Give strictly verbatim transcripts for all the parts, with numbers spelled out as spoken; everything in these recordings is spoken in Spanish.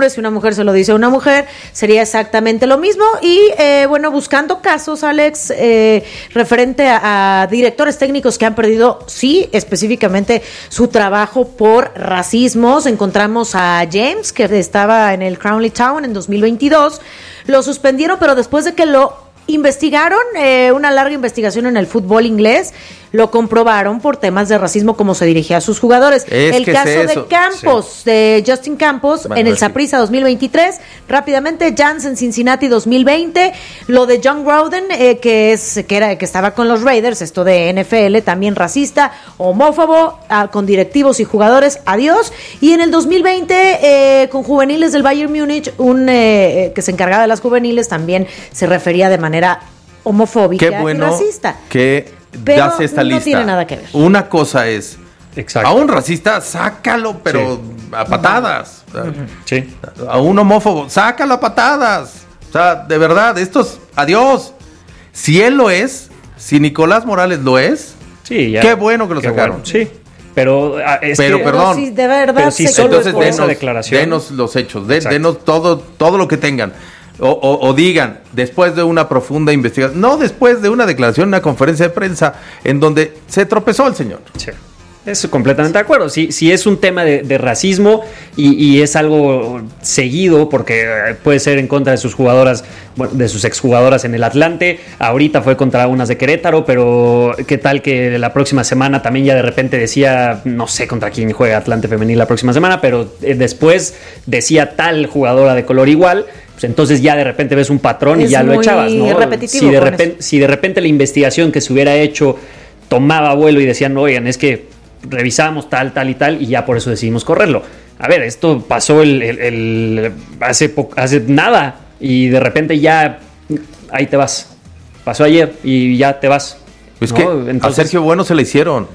hombre, si una mujer se lo dice a una mujer, sería exactamente lo mismo. Y eh, bueno, buscando casos, Alex, eh, referente a, a directores técnicos que han perdido, sí, específicamente su trabajo por racismos, encontramos a James, que estaba en el Crawley Town en dos mil veintidós, lo suspendieron, pero después de que lo investigaron, eh, una larga investigación en el fútbol inglés, lo comprobaron por temas de racismo, como se dirigía a sus jugadores. Es el que caso es de Campos, sí. de Justin Campos, bueno, en el Saprissa dos mil veintitrés, rápidamente, Jans en Cincinnati dos mil veinte, lo de John Gruden, eh, que es que era que estaba con los Raiders, esto de N F L, también racista, homófobo, ah, con directivos y jugadores, adiós. Y en el dos mil veinte, eh, con juveniles del Bayern Múnich, un eh, que se encargaba de las juveniles, también se refería de manera homofóbica Qué bueno y racista. Que pero das esta no lista. tiene nada que ver. Una cosa es, exacto, a un racista, sácalo, pero sí. a patadas. Uh-huh. Sí. A un homófobo, sácalo a patadas. O sea, de verdad, esto es, adiós. Si él lo es, si Nicolás Morales lo es, sí, ya, qué bueno que lo qué sacaron. Bueno, sí. Pero, es pero que, perdón. Pero si de verdad pero si se solo entonces es por denos, esa declaración. Denos los hechos, de, denos todo, todo lo que tengan. O, o, o digan, después de una profunda investigación, no después de una declaración, una conferencia de prensa en donde se tropezó el señor. Sí. Eso completamente de acuerdo. Si, si es un tema de, de racismo y, y es algo seguido, porque puede ser en contra de sus jugadoras, bueno, de sus exjugadoras en el Atlante, ahorita fue contra unas de Querétaro, pero qué tal que la próxima semana también ya de repente decía, no sé contra quién juega Atlante femenil la próxima semana, pero después decía tal jugadora de color igual. Pues entonces ya de repente ves un patrón es y ya lo echabas, ¿no? Repetitivo si de repente, si de repente la investigación que se hubiera hecho tomaba vuelo y decían, oigan, es que revisamos tal, tal y tal, y ya por eso decidimos correrlo. A ver, esto pasó el, el, el hace po- hace nada, y de repente ya ahí te vas. Pasó ayer y ya te vas. Es ¿no? que Entonces, a Sergio Bueno se le hicieron.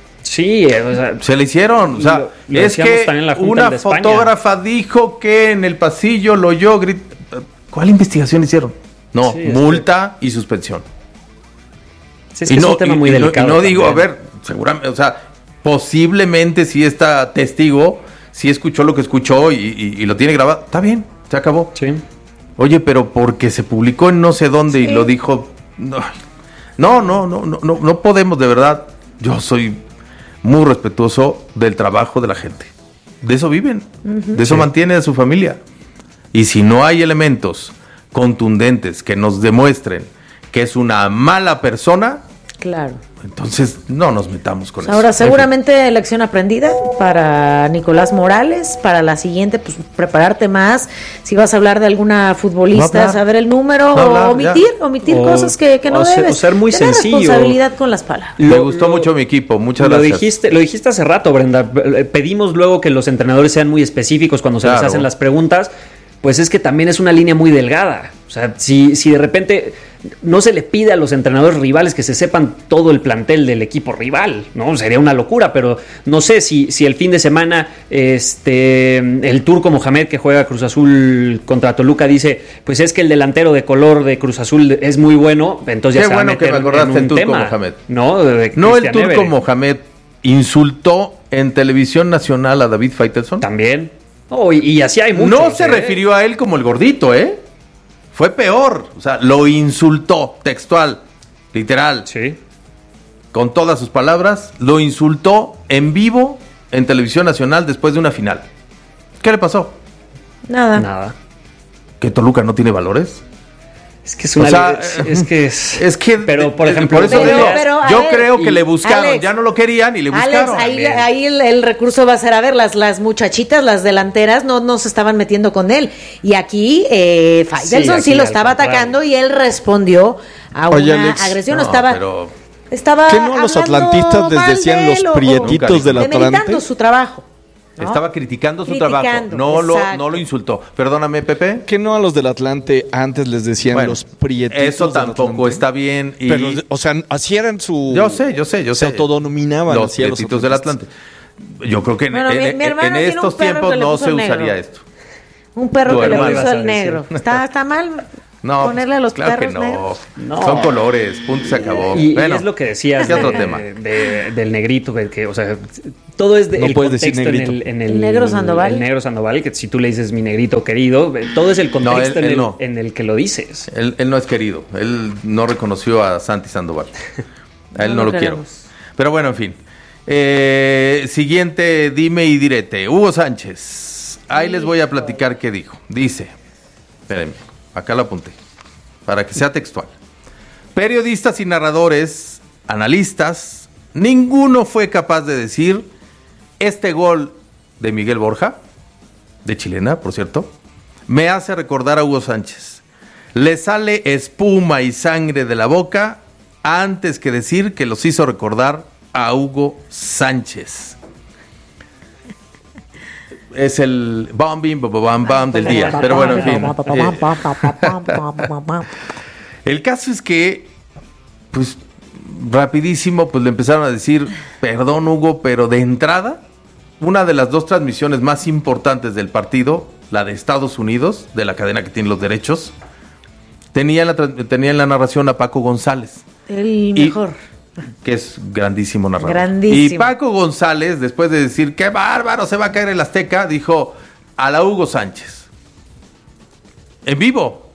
Sí, o sea, se le hicieron. O sea, lo, lo es que una de fotógrafa dijo que en el pasillo lo oyó gritar. ¿Cuál investigación hicieron? No, sí, multa que... y suspensión. Sí, es que y es no, un tema y, muy y delicado. No, y no digo, a ver, seguramente, o sea, posiblemente si está testigo, si escuchó lo que escuchó y, y, y lo tiene grabado, está bien, se acabó. Sí. Oye, pero porque se publicó en no sé dónde sí. y lo dijo, no, no, no, no, no, no, no podemos, de verdad. Yo soy muy respetuoso del trabajo de la gente. De eso viven, uh-huh. de eso sí. mantiene a su familia. Y si no hay elementos contundentes que nos demuestren que es una mala persona, claro, entonces no nos metamos con pues ahora, eso. Ahora, seguramente lección aprendida para Nicolás Morales, para la siguiente, pues prepararte más. Si vas a hablar de alguna futbolista, no saber el número, no hablar, o omitir, ya. omitir o, cosas que, que no o debes. Ser, o ser muy Tener sencillo. responsabilidad con las palabras. Me lo, gustó lo, mucho mi equipo, muchas lo gracias. Dijiste, lo dijiste hace rato, Brenda. Pedimos luego que los entrenadores sean muy específicos cuando se claro. les hacen las preguntas. Pues es que también es una línea muy delgada. O sea, si, si de repente no se le pide a los entrenadores rivales que se sepan todo el plantel del equipo rival, ¿no? Sería una locura, pero no sé si, si el fin de semana este el turco Mohamed que juega Cruz Azul contra Toluca dice, pues es que el delantero de color de Cruz Azul es muy bueno, entonces ya Qué se bueno va a meter que me acordaste en un el turco tema, Mohamed. No, de no el turco Everett. Mohamed insultó en televisión nacional a David Faitelson. También. Oh, y, y así hay muchos. No se ¿eh? refirió a él como el gordito, ¿eh? Fue peor. O sea, lo insultó, textual, literal. Sí. Con todas sus palabras, lo insultó en vivo en televisión nacional después de una final. ¿Qué le pasó? Nada. Nada. ¿Que Toluca no tiene valores? Es que es una... O sea, es, es que es... es que... Pero, por ejemplo... Por eso pero, digo, pero, yo Alex, creo que le buscaron. Alex, ya no lo querían y le buscaron. Alex, ahí, ahí el, el recurso va a ser, a ver, las, las muchachitas, las delanteras, no, no se estaban metiendo con él. Y aquí, eh, Faitelson sí, sí lo estaba atacando y él respondió a Oye, una Alex, agresión. No, estaba... Pero... Estaba ¿Qué no a los atlantistas les decían de los prietitos del Atlante? Demeritando su trabajo. ¿No? Estaba criticando su Criticando, trabajo, no lo, no lo insultó. Perdóname, Pepe. ¿Qué no a los del Atlante antes les decían bueno, los prietitos? Eso tampoco está bien. Y... Pero, o sea, así eran su... Yo sé, yo sé, yo se sé. Se autodenominaban los prietitos del Atlante. Yo creo que bueno, en, mi, en, mi en estos tiempos no se negro. usaría esto. Un perro tu que le hermano. puso el negro. ¿Está, ¿Está mal? No, ponerle a los claro perros que no. negros. No. Son colores, punto, se acabó. Y, bueno, y es lo que decías es de, otro tema. de- de- del negrito, que, que, o sea, todo es de, No el puedes decir contexto en negrito. el, en el, El negro Sandoval. el negro Sandoval, que si tú le dices mi negrito querido, todo es el contexto él- en, él el, no. en el que lo dices. Él, él no es querido. Él no reconoció a Santi Sandoval. A él no, No lo lo quiero. queremos. Pero bueno, en fin. Eh, siguiente, dime y direte. Hugo Sánchez. Ahí les voy a platicar qué dijo. Dice, espérenme, acá lo apunté, para que sea textual. Periodistas y narradores, analistas, ninguno fue capaz de decir este gol de Miguel Borja, de chilena, por cierto, me hace recordar a Hugo Sánchez. Le sale espuma y sangre de la boca antes que decir que los hizo recordar a Hugo Sánchez. Es el bam, bim, bam, bam, bam del día. Pero bueno, en fin. Eh, el caso es que, pues, rapidísimo, pues le empezaron a decir, perdón, Hugo, pero de entrada, una de las dos transmisiones más importantes del partido, la de Estados Unidos, de la cadena que tiene los derechos, tenía en la, tra- tenía en la narración a Paco González, El mejor. que es grandísimo narrador. Grandísimo. Y Paco González, después de decir, qué bárbaro, se va a caer el Azteca, dijo, a la Hugo Sánchez. En vivo.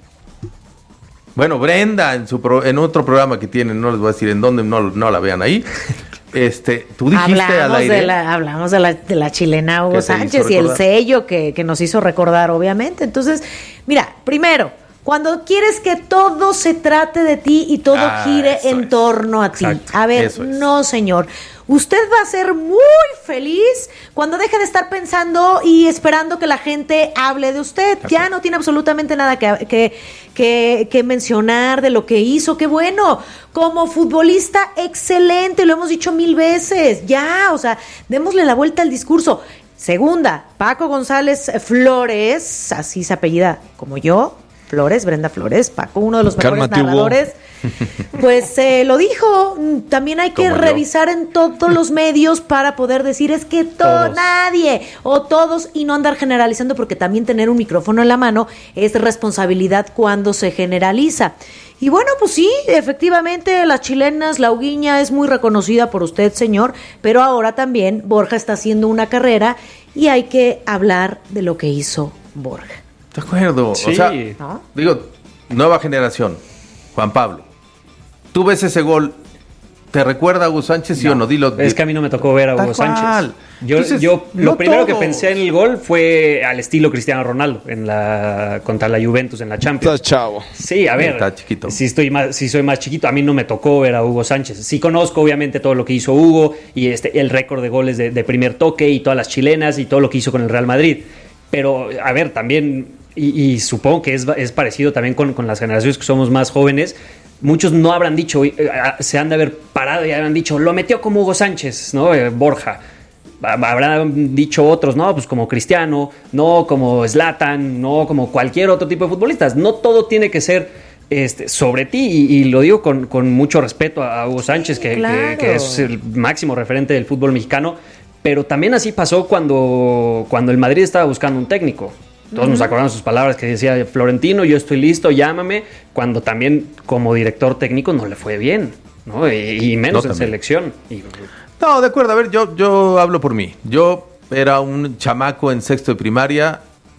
Bueno, Brenda, en su pro- en otro programa que tienen, no les voy a decir en dónde, no, no la vean ahí. Este, tú dijiste al Hablamos aire. de la, hablamos de la, de la chilena Hugo Que te Sánchez hizo y el recordar. sello que, que nos hizo recordar, obviamente. Entonces, mira, primero, cuando quieres que todo se trate de ti y todo Ah, gire eso en es. torno a ti. Exacto, A ver, eso es. no, señor. Usted va a ser muy feliz cuando deje de estar pensando y esperando que la gente hable de usted. Ya no tiene absolutamente nada que, que, que, que mencionar de lo que hizo. ¡Qué bueno! Como futbolista, excelente, lo hemos dicho mil veces. Ya, o sea, démosle la vuelta al discurso. Segunda, Paco González Flores, así se apellida como yo, Flores, Brenda Flores, Paco, uno de los mejores Cálmate, Hugo. narradores. Pues eh, lo dijo, también hay que Como yo. revisar en todos los medios para poder decir es que to- Todos. nadie o todos y no andar generalizando porque también tener un micrófono en la mano es responsabilidad cuando se generaliza. Y bueno, pues sí, efectivamente las chilenas, la Huguiña es muy reconocida por usted, señor, pero ahora también Borja está haciendo una carrera y hay que hablar de lo que hizo Borja. De acuerdo. Sí. O sea, ¿No? digo, nueva generación. Juan Pablo, tú ves ese gol, ¿te recuerda a Hugo Sánchez, sí o no? Dilo. Es que a mí no me tocó ver a Tal Hugo cual. Sánchez. Yo, Entonces, yo lo no primero que todos. pensé en el gol fue al estilo Cristiano Ronaldo en la contra la Juventus en la Champions. Estás chavo. Sí, a ver, Está chiquito. Si estoy más, si soy más chiquito, a mí no me tocó ver a Hugo Sánchez. Sí conozco obviamente todo lo que hizo Hugo y este el récord de goles de, de primer toque y todas las chilenas y todo lo que hizo con el Real Madrid. Pero a ver, también y, y supongo que es, es parecido también con, con las generaciones que somos más jóvenes. Muchos no habrán dicho, eh, se han de haber parado y habrán dicho, lo metió como Hugo Sánchez, ¿no? Eh, Borja. Habrán dicho otros, no, pues como Cristiano, no como Zlatan, no como cualquier otro tipo de futbolistas. No todo tiene que ser este, sobre ti, y, y lo digo con, con mucho respeto a Hugo Sánchez, que, claro. que, que es el máximo referente del fútbol mexicano, pero también así pasó cuando, cuando el Madrid estaba buscando un técnico. Todos nos acordamos sus palabras que decía Florentino, yo estoy listo, llámame, cuando también como director técnico no le fue bien, ¿no? Y, y menos No, en también. selección. Y, No, de acuerdo, a ver, yo, yo hablo por mí. Yo era un chamaco en sexto de primaria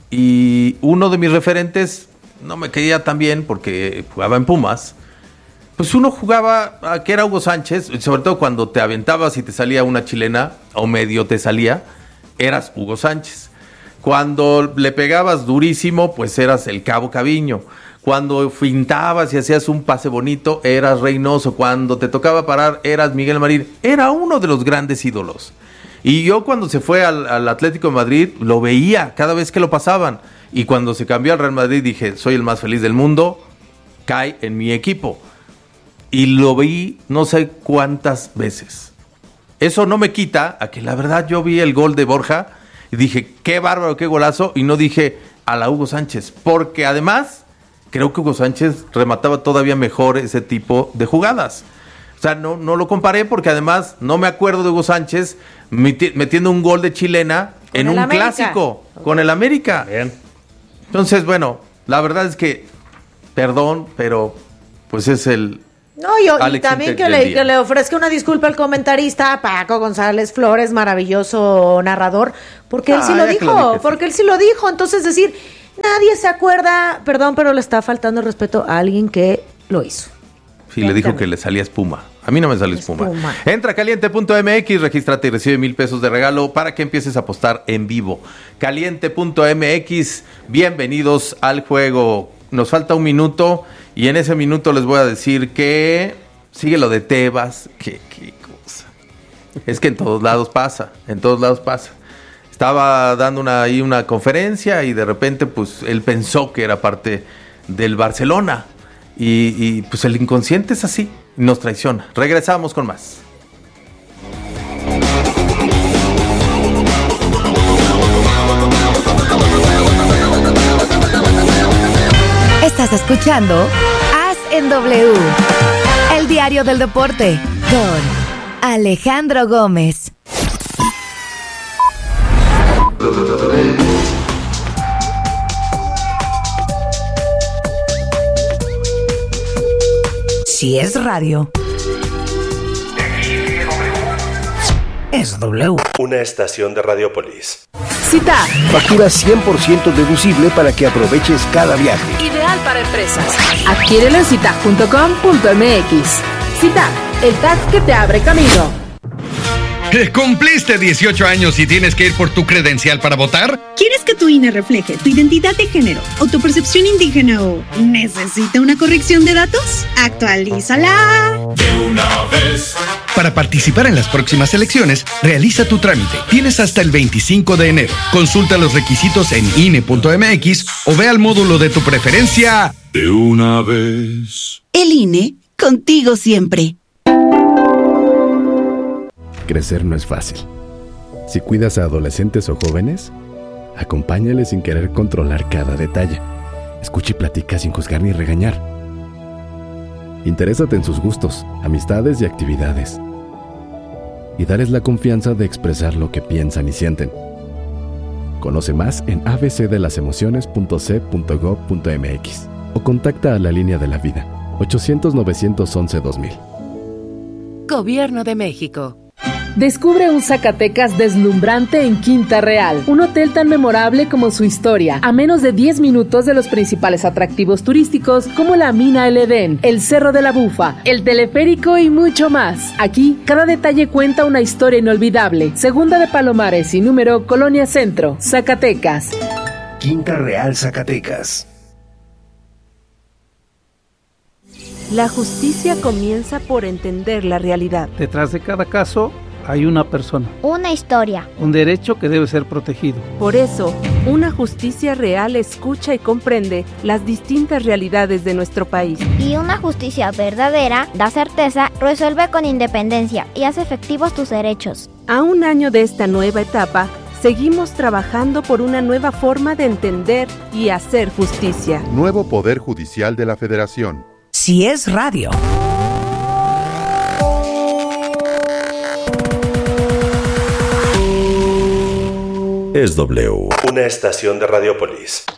y uno de mis referentes no me caía tan bien porque jugaba en Pumas. Pues uno jugaba a que era Hugo Sánchez, sobre todo cuando te aventabas y te salía una chilena, o medio te salía, eras Hugo Sánchez. Cuando le pegabas durísimo, pues eras el Cabo Caviño. Cuando fintabas y hacías un pase bonito, eras Reynoso. Cuando te tocaba parar, eras Miguel Marín. Era uno de los grandes ídolos. Y yo cuando se fue al, al Atlético de Madrid, lo veía cada vez que lo pasaban. Y cuando se cambió al Real Madrid, dije, soy el más feliz del mundo, cae en mi equipo. Y lo vi no sé cuántas veces. Eso no me quita a que la verdad yo vi el gol de Borja y dije, qué bárbaro, qué golazo. Y no dije a la Hugo Sánchez, porque además creo que Hugo Sánchez remataba todavía mejor ese tipo de jugadas. O sea, no, no lo comparé porque además no me acuerdo de Hugo Sánchez meti- metiendo un gol de chilena Con en el un América. clásico con el América. bien. Entonces, bueno, la verdad es que perdón, pero pues es el... No, yo, y también que le, que le ofrezca una disculpa al comentarista Paco González Flores, maravilloso narrador, porque ah, él sí lo dijo, lo porque sí. él sí lo dijo. Entonces, decir, nadie se acuerda, perdón, pero le está faltando el respeto a alguien que lo hizo. Sí, le dijo que le salía espuma. A mí no me sale espuma. espuma. Entra a caliente punto m x, regístrate y recibe mil pesos de regalo para que empieces a apostar en vivo. caliente punto m x, bienvenidos al juego. Nos falta un minuto y en ese minuto les voy a decir que sigue lo de Tebas. Qué, qué cosa. Es que en todos lados pasa, en todos lados pasa. Estaba dando una, ahí una conferencia y de repente pues él pensó que era parte del Barcelona. Y, y pues el inconsciente es así, nos traiciona. Regresamos con más. Estás escuchando As en W, el diario del deporte, con Alejandro Gómez. Si es radio, es W. Una estación de Radiopolis. Cita. Factura cien por ciento deducible para que aproveches cada viaje. Ideal para empresas. Adquiérelo en cita punto com punto m x. Cita, el tag que te abre camino. ¿Cumpliste dieciocho años y tienes que ir por tu credencial para votar? ¿Quieres que tu I N E refleje tu identidad de género o tu percepción indígena o necesita una corrección de datos? ¡Actualízala! De una vez. Para participar en las próximas elecciones, realiza tu trámite. Tienes hasta el veinticinco de enero. Consulta los requisitos en I N E punto m x o ve al módulo de tu preferencia. De una vez. El I N E, contigo siempre. Crecer no es fácil. Si cuidas a adolescentes o jóvenes, acompáñales sin querer controlar cada detalle. Escucha y platica sin juzgar ni regañar. Interésate en sus gustos, amistades y actividades. Y dales la confianza de expresar lo que piensan y sienten. Conoce más en a b c de las emociones punto c punto gob punto m x o contacta a la línea de la vida ochocientos, novecientos once, dos mil. Gobierno de México. Descubre un Zacatecas deslumbrante en Quinta Real, un hotel tan memorable como su historia, a menos de diez minutos de los principales atractivos turísticos como la Mina El Edén, el Cerro de la Bufa, el teleférico y mucho más. Aquí, cada detalle cuenta una historia inolvidable. Segunda de Palomares y número Colonia Centro, Zacatecas. Quinta Real, Zacatecas. La justicia comienza por entender la realidad. Detrás de cada caso hay una persona. Una historia. Un derecho que debe ser protegido. Por eso, una justicia real escucha y comprende las distintas realidades de nuestro país. Y una justicia verdadera da certeza, resuelve con independencia y hace efectivos tus derechos. A un año de esta nueva etapa, seguimos trabajando por una nueva forma de entender y hacer justicia. Nuevo Poder Judicial de la Federación. Si es radio. Es W. Una estación de Radiopolis.